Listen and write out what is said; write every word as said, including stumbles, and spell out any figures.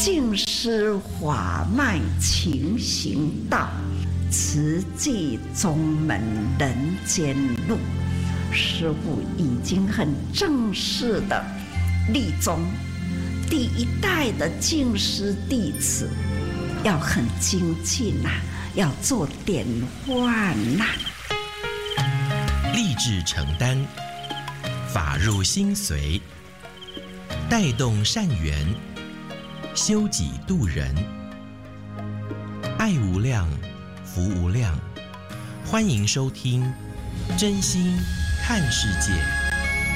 尽施法脉勤行道，慈济宗门人间路。师父已经很正式的立宗，第一代的净师弟子要很精进呐、啊，要做典范呐、 啊。立志承担，法入心随，带动善缘，修己度人，爱无量，福无量。欢迎收听《真心看世界》。